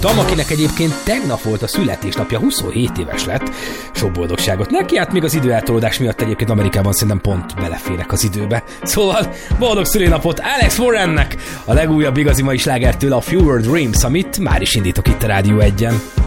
hallottam, akinek egyébként tegnap volt a születésnapja, 27 éves lett. Sok boldogságot neki, hát még az időeltolódás miatt egyébként Amerikában szerintem pont beleférek az időbe. Szóval boldog szülinapot Alex Warrennek, a legújabb igazi mai slágertől a Fewer Dreams, amit már is indítok itt a Rádió 1-en.